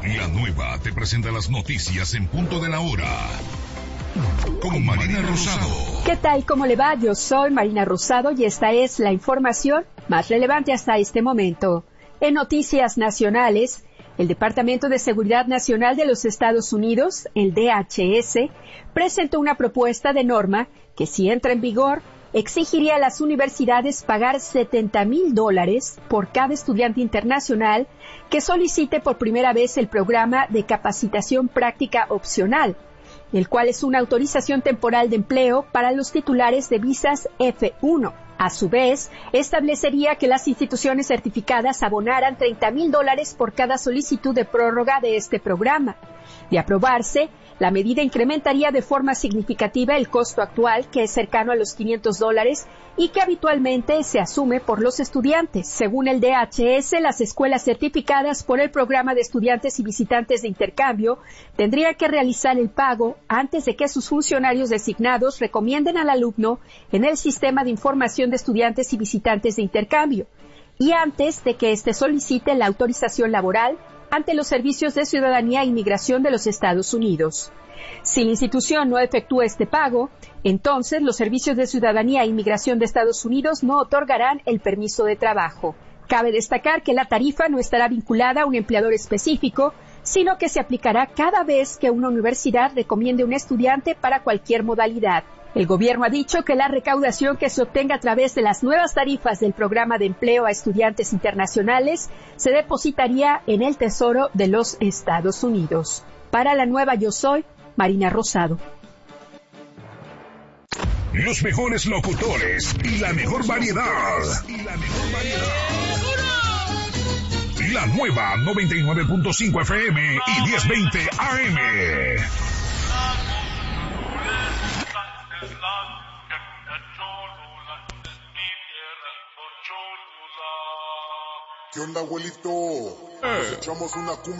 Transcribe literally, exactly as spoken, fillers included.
La Nueva te presenta las noticias en punto de la hora. Con Marina Rosado. ¿Qué tal? ¿Cómo le va? Yo soy Marina Rosado y esta es la información más relevante hasta este momento. En noticias nacionales, el Departamento de Seguridad Nacional de los Estados Unidos, el D H S, presentó una propuesta de norma que, si entra en vigor, exigiría a las universidades pagar setenta mil dólares por cada estudiante internacional que solicite por primera vez el programa de capacitación práctica opcional, el cual es una autorización temporal de empleo para los titulares de visas F uno. A su vez, establecería que las instituciones certificadas abonaran treinta mil dólares por cada solicitud de prórroga de este programa. De aprobarse, la medida incrementaría de forma significativa el costo actual, que es cercano a los quinientos dólares y que habitualmente se asume por los estudiantes. Según el D H S, las escuelas certificadas por el programa de estudiantes y visitantes de intercambio tendrían que realizar el pago antes de que sus funcionarios designados recomienden al alumno en el sistema de información de estudiantes y visitantes de intercambio, y antes de que éste solicite la autorización laboral ante los servicios de ciudadanía e inmigración de los Estados Unidos. Si la institución no efectúa este pago, entonces los servicios de ciudadanía e inmigración de Estados Unidos no otorgarán el permiso de trabajo. Cabe destacar que la tarifa no estará vinculada a un empleador específico, sino que se aplicará cada vez que una universidad recomiende a un estudiante para cualquier modalidad. El gobierno ha dicho que la recaudación que se obtenga a través de las nuevas tarifas del programa de empleo a estudiantes internacionales se depositaría en el Tesoro de los Estados Unidos. Para La Nueva, yo soy Marina Rosado. Los mejores locutores y la mejor variedad. Y la mejor variedad. La Nueva noventa y nueve punto cinco F M y diez veinte A M. ¿Qué onda, abuelito? Nos echamos una cumbia.